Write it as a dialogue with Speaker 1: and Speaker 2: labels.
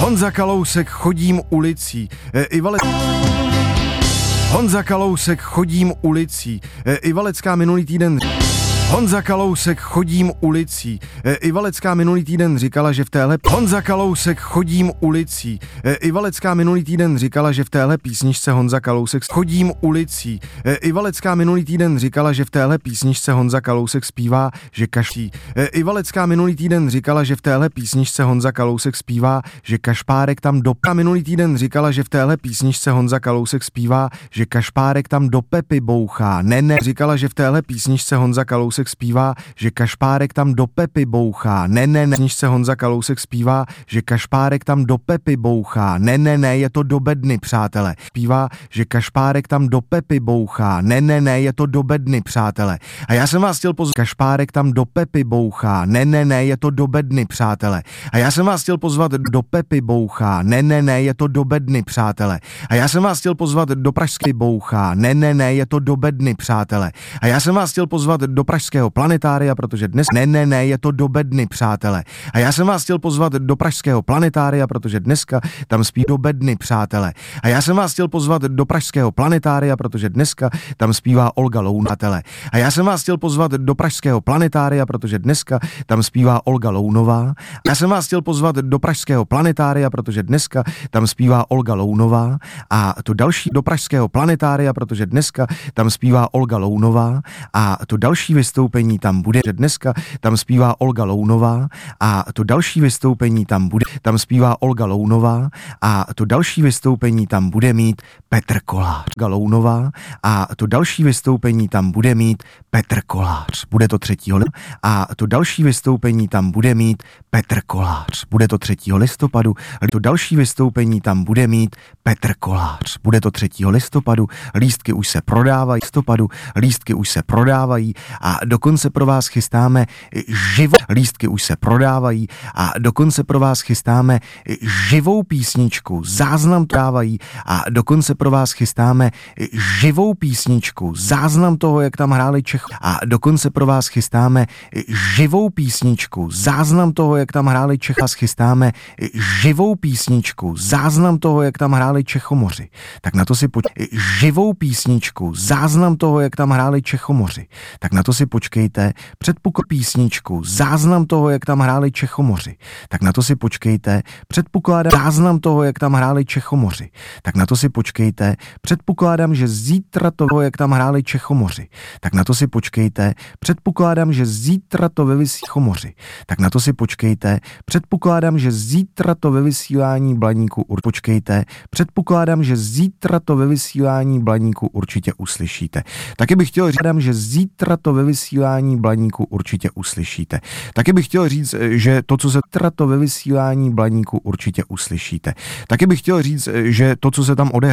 Speaker 1: Honza Kalousek chodím ulicí. Honza Kalousek chodím ulicí. Ivalecká minulý týden. Honza Kalousek chodím ulicí. Ivalecká minulý týden říkala, že v téhle Honza Kalousek chodím ulicí. Ivalecká minulý týden říkala, že v téhle písničce Honza Kalousek chodím ulicí. Ivalecká minulý týden říkala, že v téhle písničce Honza Kalousek zpívá, že kaší. Ivalecká minulý týden říkala, že v téhle písničce Honza Kalousek zpívá, že Kašpárek tam do minulý týden říkala, že v téhle písničce Honza Kalousek zpívá, že Kašpárek tam do Pepy bouchá. Ne, říkala, že v téhle písničce Honza Kalousek zpívá, že Kašpárek tam do Pepy bouchá. Ne, písničce Honza Kalousek zpívá, že Kašpárek tam do Pepy bouchá. Ne, je to do bedny, přátelé. Zpívá, že Kašpárek tam do Pepy bouchá. Ne, je to do bedny, přátelé. A já jsem vás chtěl pozvat, Kašpárek tam do Pepy bouchá. Ne, je to do bedny, přátelé. A já jsem vás chtěl pozvat do Pepy bouchá. Ne, je to do bedny, přátelé. A já jsem vás chtěl pozvat do pražské bouchá. Ne, je to do bedny, přátelé. A já jsem vás chtěl pozvat do pražského planetária, protože dnes ne, je to do bedny, přátelé. A já jsem vás chtěl pozvat do pražského planetária, protože dneska tam spí do bedny, přátelé. A já jsem vás chtěl pozvat do pražského planetária, protože dneska tam zpívá Olga Lounatele. A já jsem vás chtěl pozvat do pražského planetária, protože dneska tam zpívá Olga Lounová. A já jsem vás chtěl pozvat do pražského planetária, protože dneska tam zpívá Olga Lounová. A to další do pražského planetária, protože dneska tam zpívá Olga Lounová. A to další vystoupení tam bude, že dneska tam zpívá Olga Lounová. A to další vystoupení tam bude, tam zpívá Olga Lounová. A to další vystoupení tam bude mít Petr Kolář. Olga Lounová. A to další vystoupení tam bude mít Petr Kolář. Bude to 3. A to další vystoupení tam bude mít Petr Kolář. Bude to 3. listopadu. To další vystoupení tam bude mít Petr Kolář. Bude to 3. listopadu. Lístky už se prodávají. Lístky už se prodávají a dokonce pro vás chystáme lístky už se prodávají a dokonce pro vás chystáme živou písničku. Záznam dávají a dokonce pro vás chystáme živou písničku. Záznam toho, jak tam hráli Čech a dokonce pro vás chystáme živou písničku. Záznam toho, jak tam hráli Čech a chystáme živou písničku. Záznam toho, jak tam hráli Čechomoři. Tak na to si živou písničku. Záznam toho, jak tam hráli Čechomoři. Tak na to si počkejte, písničku, záznam toho, jak tam hráli Čechomoři. Tak na to si počkejte, předpokládám záznam toho, jak tam hráli Čechomoři. Tak na to si počkejte, předpokládám, že zítra toho, jak tam hráli Čechomoři. Tak na to si počkejte, předpokládám, že zítra to ve vysílání. Tak na to si počkejte, předpokládám, že zítra to ve vysílání Blaníku počkejte, předpokládám, že zítra to ve vysílání Blaníku určitě uslyšíte. Taky bych chtěl říct, že zítra to ve vysílání Blaníku určitě uslyšíte. Taky bych chtěl říct, že to, co se ve vysílání Blaníku určitě uslyšíte. Taky bych chtěl říct, že to, co se tam odehrává,